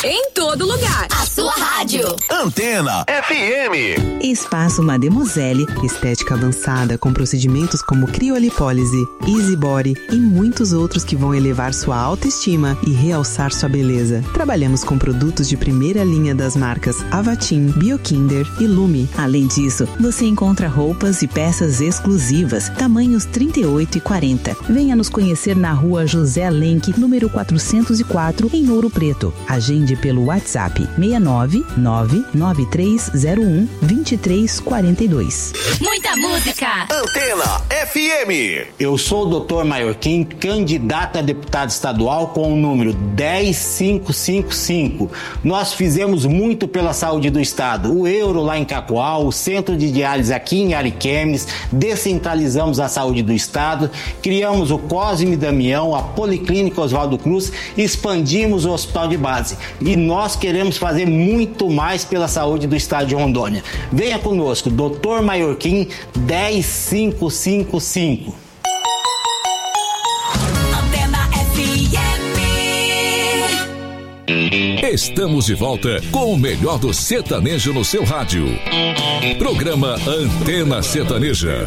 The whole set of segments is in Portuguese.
Em todo lugar. A sua rádio. Antena FM. Espaço Mademoiselle, estética avançada com procedimentos como criolipólise, Easy Body e muitos outros que vão elevar sua autoestima e realçar sua beleza. Trabalhamos com produtos de primeira linha das marcas Avatim, Biokinder e Lume. Além disso, você encontra roupas e peças exclusivas, tamanhos 38 e 40. Venha nos conhecer na rua José Lenk, número 404, em Ouro Preto. Agende pelo WhatsApp 69993012342. Muita música. Antena FM. Eu sou o Dr. Maiorquim, candidato a deputado estadual com o número 10555. Nós fizemos muito pela saúde do estado. O Euro lá em Cacoal, o centro de diálise aqui em Ariquemes, descentralizamos a saúde do estado, criamos o Cosme Damião, a Policlínica Oswaldo Cruz, expandimos o hospital de base. E nós queremos fazer muito mais pela saúde do estado de Rondônia. Venha conosco, Dr. Maiorquim, 10555. Estamos de volta com o melhor do sertanejo no seu rádio. Programa Antena Sertaneja.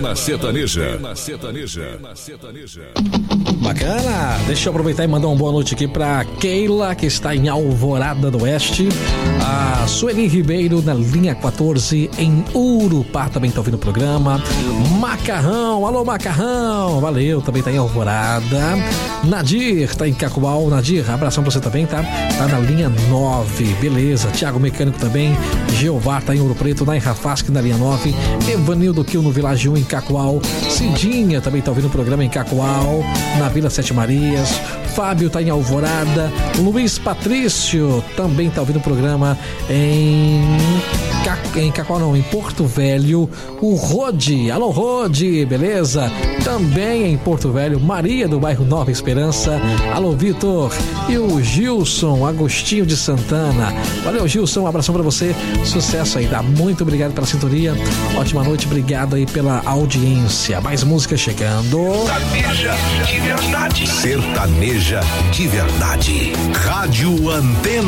Bacana! Deixa eu aproveitar e mandar uma boa noite aqui pra Keila, que está em Alvorada do Oeste. A Sueli Ribeiro, na linha 14, em Urupá, também tá ouvindo o programa. Macarrão, alô Macarrão! Valeu, também tá em Alvorada. Nadir, tá em Cacoal. Nadir, abração pra você também, tá? Tá na linha 9, beleza. Tiago Mecânico também. Jeová tá em Ouro Preto, na Rafasque, na linha 9. Evanildo Quil no Village 1 em Cacoal. Cidinha também tá ouvindo o programa em Cacoal, na Vila Sete Marias. Fábio tá em Alvorada. Luiz Patrício também tá ouvindo o programa em Cacoal não, em Porto Velho. O Rodi, alô Rodi, beleza? Também em Porto Velho. Maria do bairro Nova Esperança. Alô Vitor. E o Gilson Agostinho de Santana. Valeu Gilson, um abração pra você. Sucesso aí, tá? Muito obrigado pela sintonia. Ótima noite, obrigado aí pela audiência. Mais música chegando. Sertaneja de verdade. Sertaneja de verdade. Rádio Antena.